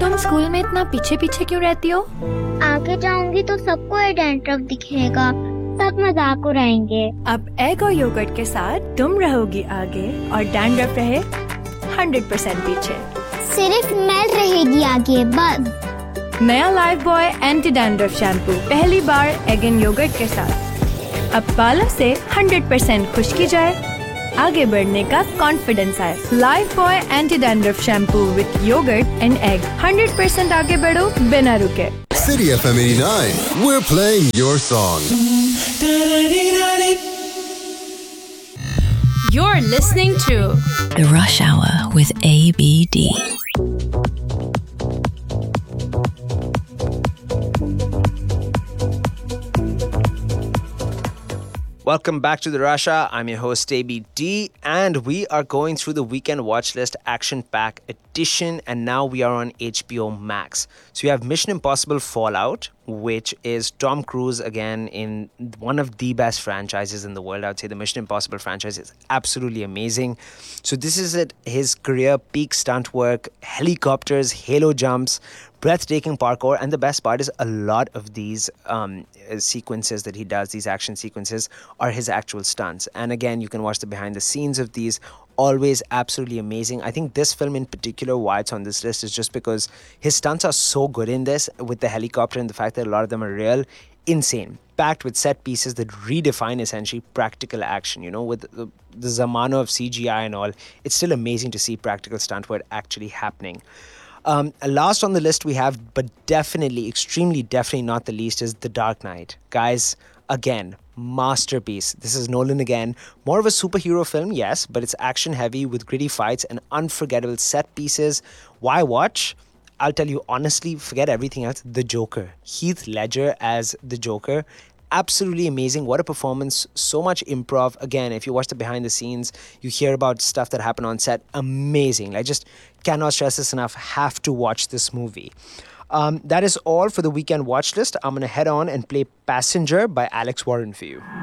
तुम स्कूल में इतना पीछे पीछे क्यों रहती हो? आगे जाऊंगी तो सबको ये डैंड्रफ दिखेगा, सब मजाक उड़ाएंगे। अब एग और योगर्ट के साथ तुम रहोगी आगे और डैंड्रफ रहे 100% पीछे। सिर्फ मैं रहेगी आगे बस। नया life boy anti dandruff shampoo पहली बार एग एंड योगर्ट के साथ। अब बालों से 100% खुश्की जाए, आगे बढ़ने का कॉन्फिडेंस आए। Life boy anti dandruff shampoo with yogurt and egg. 100% आगे बढ़ो बिना रुके। City FM 89, we're playing your song. You're listening to The Rush Hour with ABD. Welcome back to the Russia. I'm your host ABD, and we are going through the weekend watch list action pack edition, and now we are on HBO Max. So you have Mission Impossible Fallout, which is Tom Cruise again in one of the best franchises in the world. I would say the Mission Impossible franchise is absolutely amazing. So this is at his career peak stunt work, helicopters, halo jumps, breathtaking parkour, and the best part is a lot of these sequences that he does, these action sequences, are his actual stunts. And again, you can watch the behind the scenes of these. Always absolutely amazing. I think this film in particular, why it's on this list, is just because his stunts are so good in this, with the helicopter and the fact that a lot of them are real. Insane. Packed with set pieces that redefine essentially practical action. You know, with the zamana of CGI and all, it's still amazing to see practical stunt work actually happening. Last on the list we have, but definitely not the least, is The Dark Knight. Guys, again, masterpiece. This is Nolan again. More of a superhero film, yes, but it's action heavy with gritty fights and unforgettable set pieces. Why watch? I'll tell you honestly, forget everything else. The Joker. Heath Ledger as the Joker. Absolutely amazing. What a performance. So much improv. Again, if you watch the behind the scenes, you hear about stuff that happened on set. Amazing. I just cannot stress this enough. Have to watch this movie. That is all for the weekend watch list. I'm going to head on and play Passenger by Alex Warren for you.